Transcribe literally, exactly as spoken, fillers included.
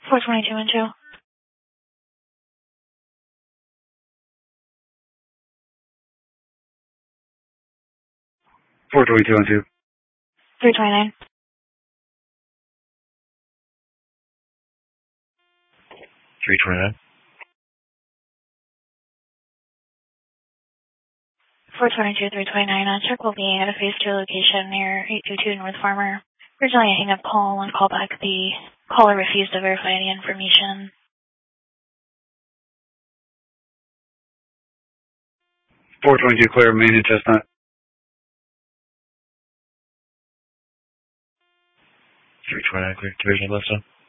four twenty-two and two. four twenty-two and two. three twenty-nine. three twenty-nine. four twenty-two, three twenty-nine. On check will be at a phase two location near eight two two North Farmer. Originally a hang-up call and call back. The caller refused to verify any information. four twenty-two clear, main and Chestnut. three twenty-nine clear. Division left on.